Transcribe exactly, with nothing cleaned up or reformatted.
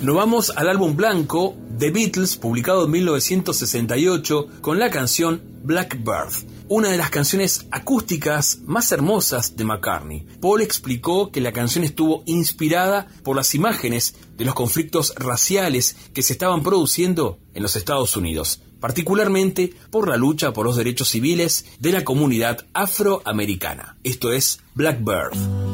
Nos vamos al álbum blanco The Beatles, publicado en mil novecientos sesenta y ocho, con la canción Blackbird, una de las canciones acústicas más hermosas de McCartney. Paul explicó que la canción estuvo inspirada por las imágenes de los conflictos raciales que se estaban produciendo en los Estados Unidos, particularmente por la lucha por los derechos civiles de la comunidad afroamericana. Esto es Blackbird.